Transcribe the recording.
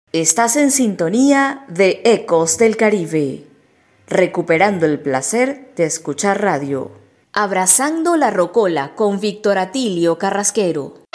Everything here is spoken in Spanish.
Estás en sintonía de Ecos del Caribe, recuperando el placer de escuchar radio. Abrazando la rocola con Víctor Atilio Carrasquero.